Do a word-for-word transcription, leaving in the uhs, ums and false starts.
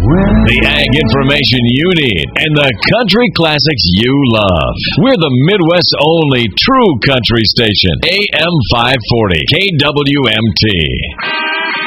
The ag information you need and the country classics you love. We're the Midwest's only true country station. A M five forty K W M T.